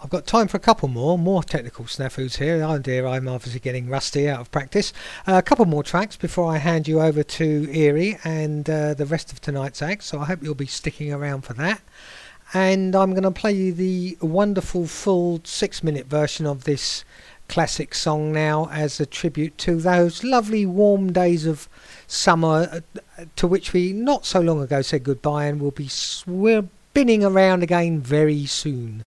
I've got time for a couple more technical snafus here. Oh dear, I'm obviously getting rusty out of practice. A couple more tracks before I hand you over to Eerie and the rest of tonight's act, so I hope you'll be sticking around for that. And I'm going to play you the wonderful full 6-minute version of this classic song now as a tribute to those lovely warm days of summer to which we not so long ago said goodbye, and we'll be spinning around again very soon.